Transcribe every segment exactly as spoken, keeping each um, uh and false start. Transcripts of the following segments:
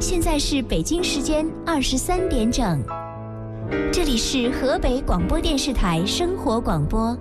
现在是北京时间二十三点整，这里是河北广播电视台生活广播。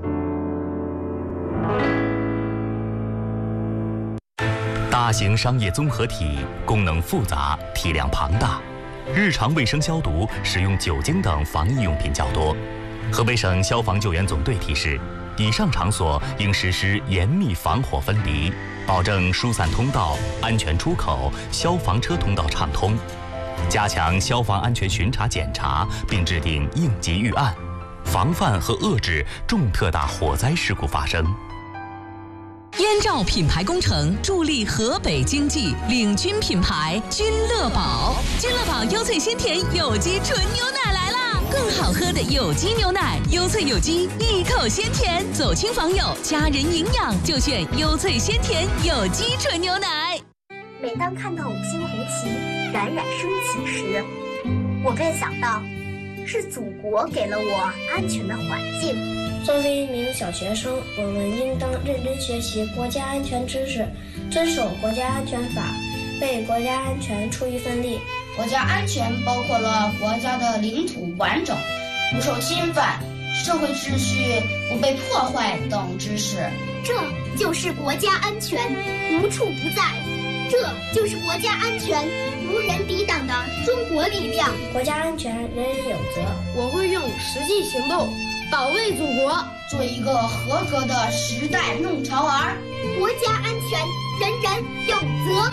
大型商业综合体，功能复杂，体量庞大，日常卫生消毒使用酒精等防疫用品较多。河北省消防救援总队提示，以上场所应实施严密防火分离，保证疏散通道、安全出口、消防车通道畅通，加强消防安全巡查检查，并制定应急预案，防范和遏制重特大火灾事故发生。 燕赵品牌工程助力河北经济，领军品牌君乐宝。君乐宝优萃鲜甜有机纯牛奶来啦！更好喝的有机牛奶，优萃有机，一口鲜甜，走亲访友，家人营养就选优萃鲜甜有机纯牛奶。 每当看到五星红旗冉冉升起时，我便想到，是祖国给了我安全的环境。 作为一名小学生，我们应当认真学习国家安全知识，遵守国家安全法，为国家安全出一份力。 国家安全包括了国家的领土完整、不受侵犯、社会秩序不被破坏等知识。 这就是国家安全无处不在，这就是国家安全无人抵挡的中国力量。 国家安全人人有责， 我会用实际行动保卫祖国， 做一个合格的时代弄潮儿。 国家安全人人有责。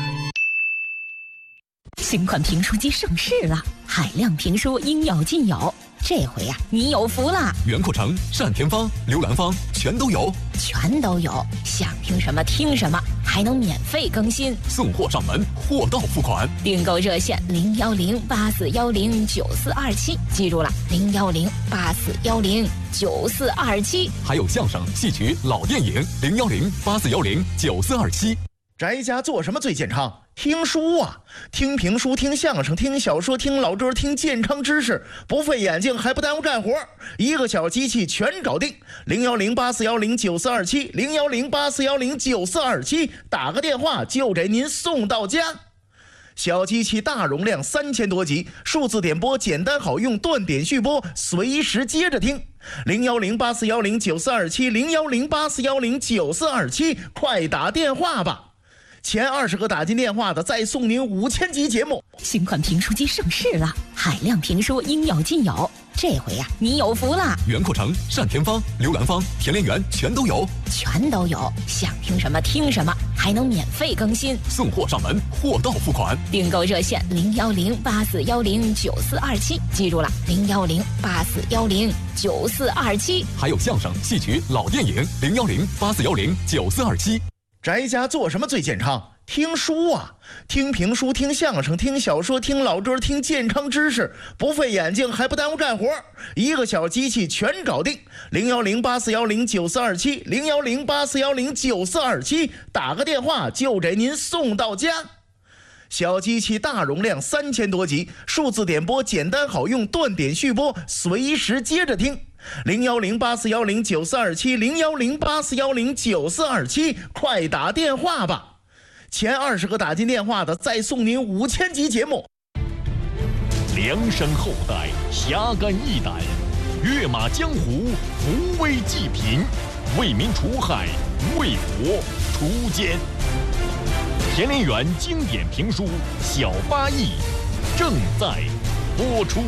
新款评书机上市了，海量评书应有尽有。这回呀、啊，你有福了！ 袁阔成、单田芳、刘兰芳全都有， 全都有，想听什么听什么，还能免费更新， 送货上门，货到付款。 订购热线零幺零八四幺零九四二七，记住了，零幺零八四幺零九四二七。 还有相声、戏曲、老电影零幺零八四幺零九四二七。 宅家做什么最健康？听书啊，听评书，听相声，听小说，听老歌，听健康知识，不费眼睛还不耽误干活，一个小机器全搞定。零幺零八四幺零九四二七，零幺零八四幺零九四二七，打个电话就给您送到家。小机器大容量，三千多集，数字点播简单好用，断点续播，随时接着听。零幺零八四幺零九四二七，零幺零八四幺零九四二七，快打电话吧！前二十个打进电话的，再送您五千集节目。 新款评书机上市了，海量评书应有尽有。这回呀、啊，你有福了！ 袁阔成、单田芳、刘兰芳、田连元全都有， 全都有，想听什么听什么，还能免费更新， 送货上门，货到付款。 订购热线零幺零八四幺零九四二七，记住了，零幺零八四幺零九四二七。 还有相声、戏曲、老电影零幺零八四幺零九四二七。 宅家做什么最健康？听书啊，听评书，听相声，听小说，听老歌，听健康知识，不费眼睛还不耽误干活，一个小机器全搞定。零幺零八四幺零九四二七，零幺零八四幺零九四二七，打个电话就给您送到家。小机器大容量，三千多集，数字点播简单好用，断点续播，随时接着听。零幺零八四幺零九四二七，零幺零八四幺零九四二七，快打电话吧！前二十个打进电话的，再送您五千集节目。 梁山后代侠肝义胆，跃马江湖，扶危济贫，为民除害，为国除奸。田连元经典评书《小八义》正在播出。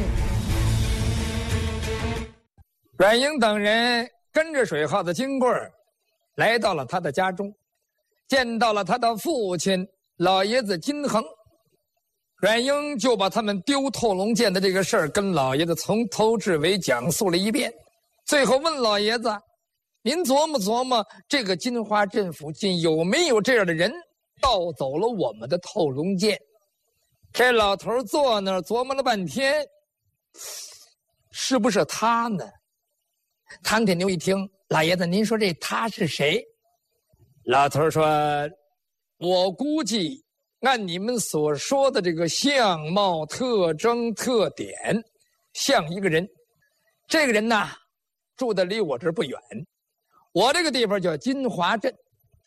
阮英等人跟着水耗子金棍儿来到了他的家中，见到了他的父亲老爷子金衡。阮英就把他们丢透龙剑的这个事儿跟老爷子从头至尾讲述了一遍，最后问老爷子，您琢磨琢磨，这个金花镇附近有没有这样的人盗走了我们的透龙剑？这老头坐那儿琢磨了半天，是不是他呢？唐铁牛一听，老爷子您说这他是谁？老头说，我估计按你们所说的这个相貌特征特点，像一个人。这个人呢，住的离我这儿不远，我这个地方叫金华镇，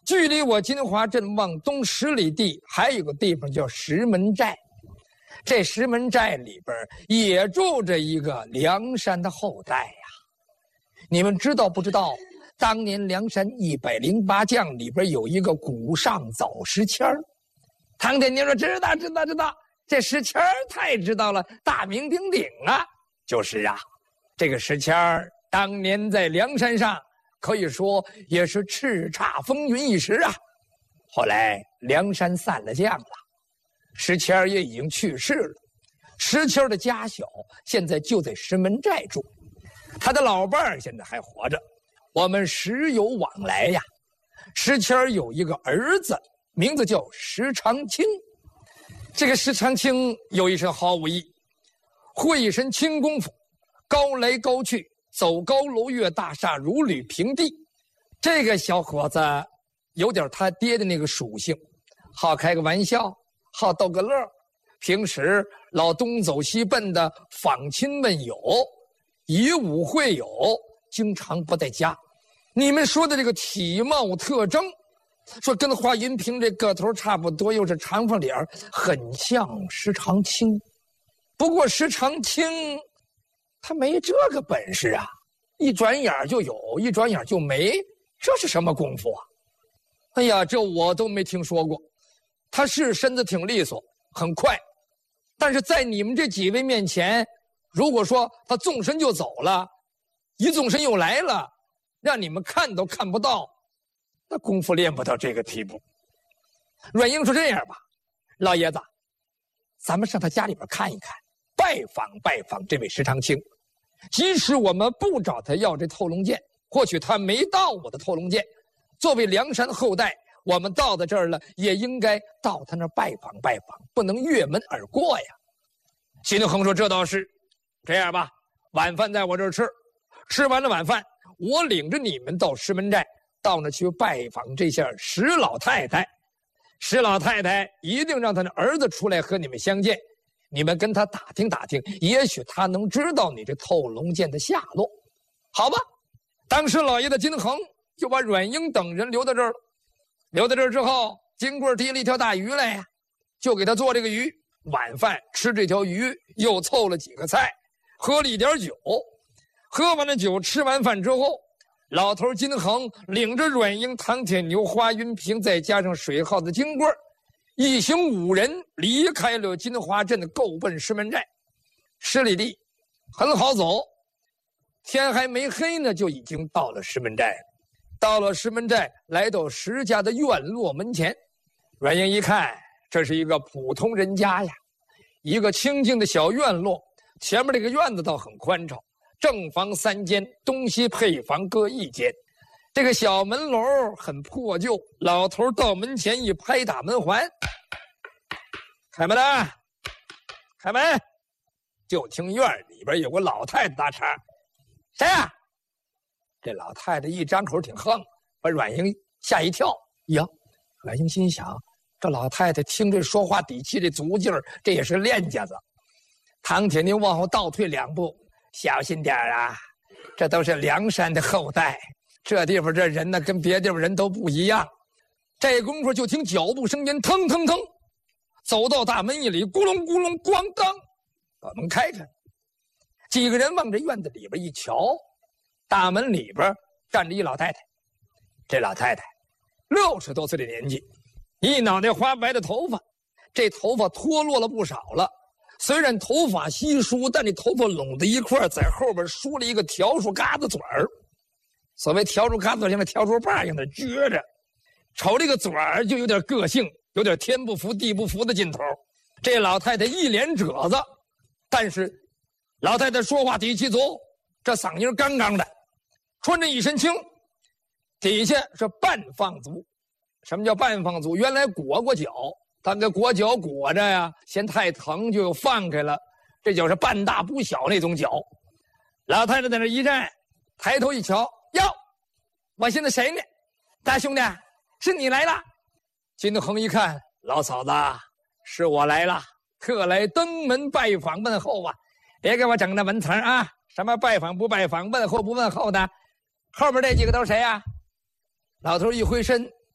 距离我金华镇往东十里地还有个地方叫石门寨，这石门寨里边也住着一个梁山的后代呀。你们知道不知道？当年梁山一百零八将里边有一个古上早石谦儿。唐天宁说：“知道，知道，知道。这石谦儿太知道了，大名鼎鼎啊。”就是啊，这个石谦儿当年在梁山上可以说也是叱咤风云一时啊。后来梁山散了将了，石谦儿也已经去世了。石谦儿的家小现在就在石门寨住，他的老伴儿现在还活着。我们时有往来呀。石谦儿有一个儿子，名字叫石长青。这个石长青有一身好武艺，会一身轻功夫，高来高去，走高楼越大厦，如履平地。这个小伙子有点他爹的那个属性，好开个玩笑，好逗个乐，平时老东走西奔的访亲问友，以武会友，经常不在家。你们说的这个体貌特征，说跟华云平这个头差不多，又是长发脸，很像石长青。不过石长青他没这个本事啊，一转眼就有，一转眼就没，这是什么功夫啊？哎呀，这我都没听说过。他是身子挺利索，很快，但是在你们这几位面前，如果说他纵身就走了，一纵身又来了，让你们看都看不到，那功夫练不到这个地步。阮英说：“这样吧，老爷子，咱们上他家里边看一看，拜访拜访这位石长青。即使我们不找他要这透龙剑，或许他没到我的透龙剑，作为梁山后代，我们到到这儿了，也应该到他那儿拜访拜访，不能越门而过呀。”秦德恒说：“这倒是。这样吧，晚饭在我这儿吃，吃完了晚饭，我领着你们到石门寨，到那去拜访这下石老太太。石老太太一定让她的儿子出来和你们相见，你们跟他打听打听，也许他能知道你这透龙剑的下落，好吧？”当时老爷子金恒就把阮英等人留到这儿了。留到这儿之后，金贵提了一条大鱼来呀，就给他做这个鱼。晚饭吃这条鱼，又凑了几个菜，喝了一点酒。喝完了酒，吃完饭之后，老头金恒领着阮英、唐铁牛、花云平，再加上水耗子金贵，一行五人离开了金华镇，够奔石门寨。十里地很好走，天还没黑呢，就已经到了石门寨了。到了石门寨，来到石家的院落门前，阮英一看，这是一个普通人家呀，一个清静的小院落。前面这个院子倒很宽敞，正房三间，东西配房各一间。这个小门楼很破旧，老头到门前一拍打门环：“开门啊，开门！”就听院里边有个老太太打岔：“谁呀？”这老太太一张口挺横，把阮英吓一跳。呀，阮英心想，这老太太听这说话底气，这足劲儿，这也是练家子。唐铁牛往后倒退两步：“小心点啊，这都是梁山的后代，这地方这人呢，跟别地方人都不一样。”这功夫就听脚步声音，腾腾腾，走到大门一里，咕隆咕隆，咣当，把门开着。几个人往这院子里边一瞧，大门里边站着一老太太。这老太太六十多岁的年纪，一脑袋花白的头发，这头发脱落了不少了。虽然头发稀疏，但这头发拢在一块，在后边梳了一个笤帚嘎子嘴儿。所谓笤帚嘎子，像那笤帚把一样的撅着，瞅这个嘴儿就有点个性，有点天不服地不服的劲头。这老太太一脸褶子，但是老太太说话底气足，这嗓音刚刚的，穿着一身青，底下是半放足。什么叫半放足？原来裹过脚，但给裹脚裹着呀，嫌太疼就又放开了，这就是半大不小那种脚。老太太在那一站，抬头一瞧，哟，我现在谁呢？大兄弟，是你来了。金德恒一看，老嫂子，是我来了，特来登门拜访问候啊！别给我整那文词啊，什么拜访不拜访，问候不问候的。后边这几个都是谁呀、啊？老头一挥身，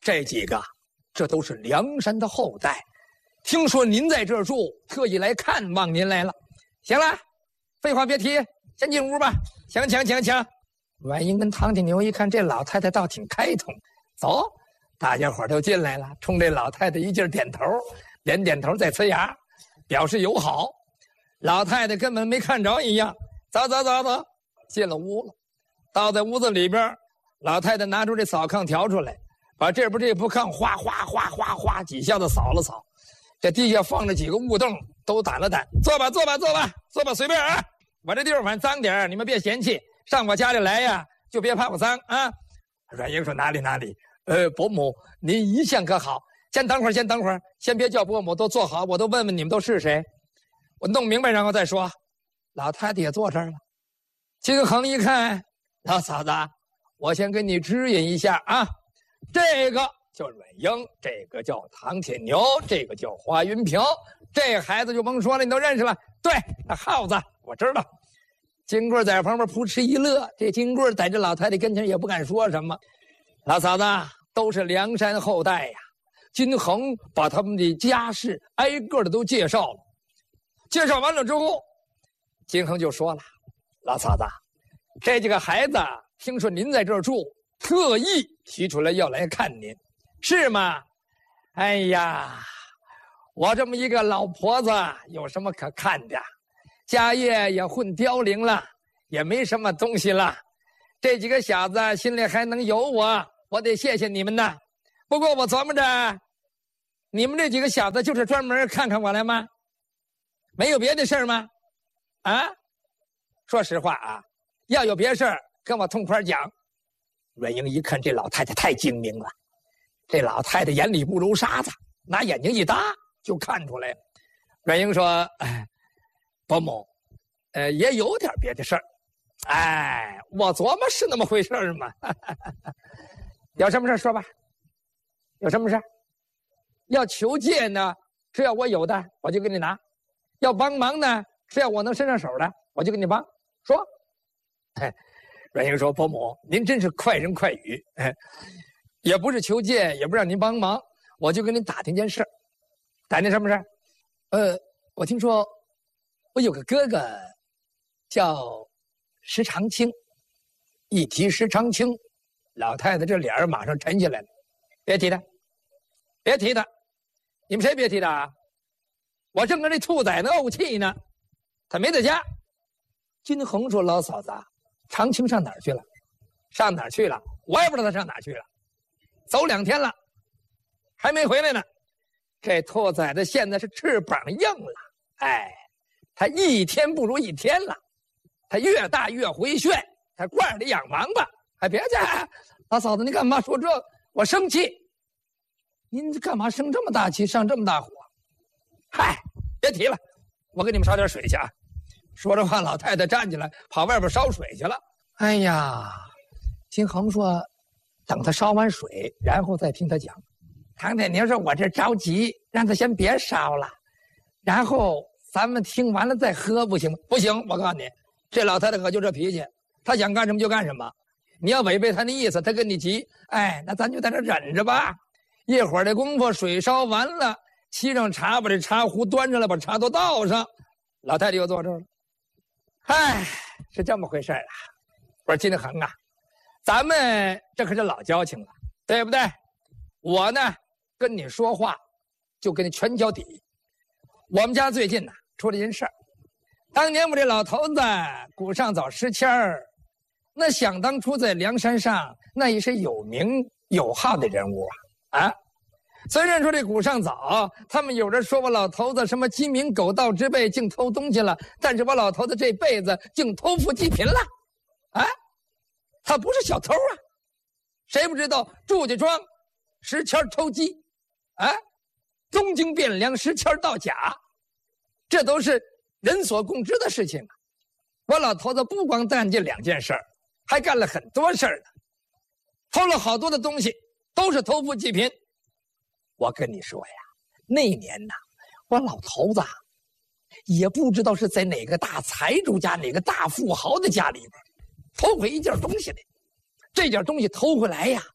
这几个，这都是梁山的后代。听说您在这儿住，特意来看望您来了。行了，废话别提，先进屋吧。请请请请。阮英跟唐铁牛一看这老太太倒挺开通，走，大家伙都进来了，冲这老太太一劲点头，连点头再呲牙，表示友好。老太太根本没看着一样，走走走走，进了屋了。倒在屋子里边，老太太拿出这扫炕条出来，把这不这不炕哗哗哗哗哗几下子扫了扫。这地下放着几个木凳，都掸了掸，坐吧坐吧坐吧坐吧，随便啊！我这地方反正脏点，你们别嫌弃。上我家里来呀，就别怕我脏啊！阮英说哪里哪里，呃，伯母您一向可好？先等会儿，先等会儿，先别叫伯母，都坐好，我都问问你们都是谁，我弄明白然后再说。老太太也坐这儿了。金恒一看，老嫂子，我先给你指引一下啊，这个叫阮英，这个叫唐铁牛，这个叫华云平，这孩子就甭说了，你都认识了。对，那耗子我知道。金贵在旁边扑哧一乐，这金贵在这老太太跟前也不敢说什么。老嫂子都是梁山后代呀。金恒把他们的家世挨个的都介绍了。介绍完了之后，金恒就说了：“老嫂子，这几个孩子听说您在这儿住，特意提出来要来看您，是吗？哎呀，我这么一个老婆子有什么可看的？家业也混凋零了，也没什么东西了。这几个小子心里还能有我，我得谢谢你们呐。不过我琢磨着，你们这几个小子就是专门看看我来吗？没有别的事儿吗？啊？说实话啊，要有别事儿跟我痛快讲。”阮英一看这老太太太精明了，这老太太眼里不揉沙子，拿眼睛一搭就看出来了。阮英说：“哎，伯母，呃，也有点别的事儿。哎，我琢磨是那么回事儿嘛。有什么事儿说吧。有什么事儿？要求借呢，只要我有的，我就给你拿；要帮忙呢，只要我能伸上手的，我就给你帮。说。”哎，阮英说：“伯母，您真是快人快语。哎，也不是求借，也不让您帮忙，我就跟您打听件事儿。打听什么事儿？呃，我听说我有个哥哥叫石长青。一提石长青，老太太这脸儿马上沉下来了。别提他，别提他，你们谁别提他啊？我正跟这兔崽子怄气呢，他没在家。”金恒说：“老嫂子，长青上哪儿去了？上哪儿去了？我也不知道他上哪儿去了。走两天了，还没回来呢。这兔崽子现在是翅膀硬了，哎，他一天不如一天了。他越大越回旋，他罐里养王八。哎，别介，老嫂子，你干嘛说这？我生气。您干嘛生这么大气，上这么大火？嗨，别提了，我给你们烧点水去啊。”说着话，老太太站起来跑外边烧水去了。哎呀，金恒说：“等他烧完水，然后再听他讲。”唐铁牛说：“我这着急，让他先别烧了，然后咱们听完了再喝，不行吗？”“不行，我告诉你，这老太太可就这脾气，她想干什么就干什么。你要违背她的意思，她跟你急，哎，那咱就在这忍着吧。一会儿的功夫，水烧完了，沏上茶，把这茶壶端上来，把茶都倒上。老太太又坐这儿了。哎，是这么回事啊。我说金恒啊，咱们这可是老交情了，对不对？我呢跟你说话就跟你全交底。我们家最近呢出了一件事儿。当年我这老头子古上早诗签儿，那想当初在梁山上那也是有名有号的人物啊啊！虽然说这古上早，他们有人说我老头子什么鸡鸣狗盗之辈，竟偷东西了，但是我老头子这辈子竟偷富济贫了，啊，他不是小偷啊！谁不知道祝家庄石签偷鸡，啊，东京汴梁石签盗假，这都是人所共知的事情啊！我老头子不光干这两件事儿，还干了很多事儿呢，偷了好多的东西，都是偷富济贫。我跟你说呀，那年呐，我老头子也不知道是在哪个大财主家、哪个大富豪的家里边偷回一件东西来。这件东西偷回来呀，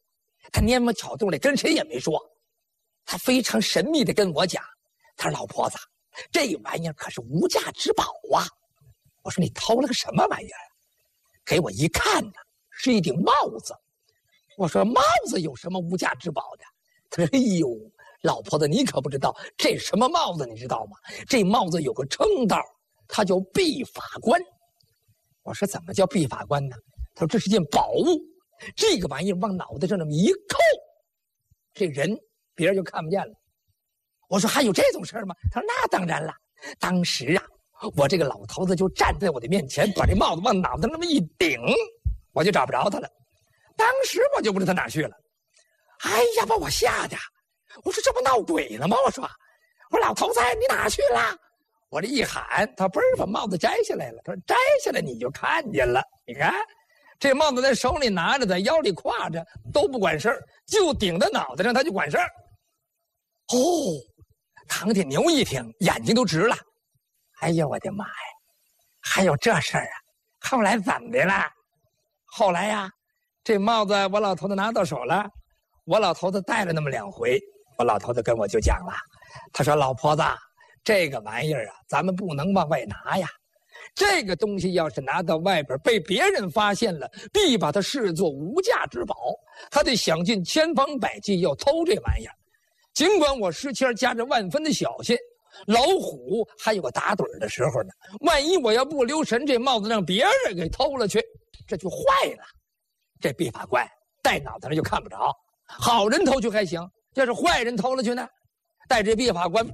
他蔫么巧肚里跟谁也没说，他非常神秘的跟我讲，他说老婆子，这玩意儿可是无价之宝啊。我说你偷了个什么玩意儿？给我一看呢，是一顶帽子。我说帽子有什么无价之宝的？他说哎呦，老婆子你可不知道这什么帽子，你知道吗？这帽子有个称道，它叫毕法官。我说怎么叫毕法官呢？他说这是件宝物，这个玩意儿往脑袋上那么一扣，这人别人就看不见了。我说还有这种事儿吗？他说那当然了。当时啊，我这个老头子就站在我的面前，把这帽子往脑袋那么一顶，我就找不着他了。当时我就不知道他哪去了。哎呀，把我吓的！我说这不闹鬼了吗？我说，我说老头子你哪去了？我这一喊，他嘣儿把帽子摘下来了。他说摘下来你就看见了。你看，这帽子在手里拿着，在腰里挎着，都不管事儿，就顶在脑袋上他就管事儿。哦，唐铁牛一听，眼睛都直了。哎呀，我的妈呀，还有这事儿啊！后来怎么的了？后来呀，这帽子我老头子拿到手了，我老头子戴了那么两回，我老头子跟我就讲了，他说老婆子，这个玩意儿啊，咱们不能往外拿呀。这个东西要是拿到外边被别人发现了，必把它视作无价之宝，他得想尽千方百计要偷这玩意儿。尽管我诗谦夹着万分的小心，老虎还有个打盹的时候呢，万一我要不留神，这帽子让别人给偷了去，这就坏了。这毕法官戴脑袋上就看不着，好人偷去还行，要是坏人偷了去呢，带这毕法官